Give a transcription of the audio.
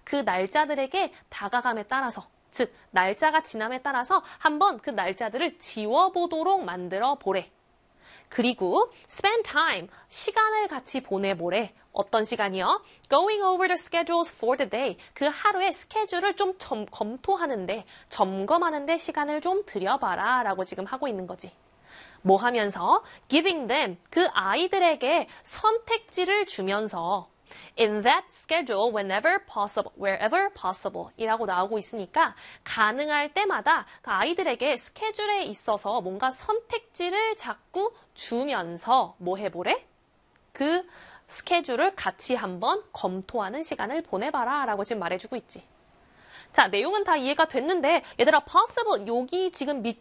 그 날짜들에게 다가감에 따라서, 즉 날짜가 지남에 따라서 한번 그 날짜들을 지워보도록 만들어 보래. 그리고 spend time, 시간을 같이 보내보래. 어떤 시간이요? Going over the schedules for the day. 그 하루의 스케줄을 좀 검토하는데, 점검하는데 시간을 좀 들여봐라 라고 지금 하고 있는 거지. 뭐 하면서? Giving them, 그 아이들에게 선택지를 주면서 In that schedule, whenever possible, wherever possible 이라고 나오고 있으니까 가능할 때마다 그 아이들에게 스케줄에 있어서 뭔가 선택지를 자꾸 주면서 뭐 해보래? 그 스케줄을 같이 한번 검토하는 시간을 보내봐라 라고 지금 말해주고 있지. 자, 내용은 다 이해가 됐는데 얘들아 possible 여기 지금